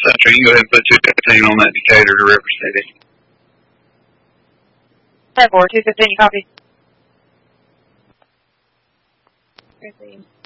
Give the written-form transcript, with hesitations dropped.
Central. You can go ahead and put 215 on that Decatur to River City. 10-4, 215, you copy?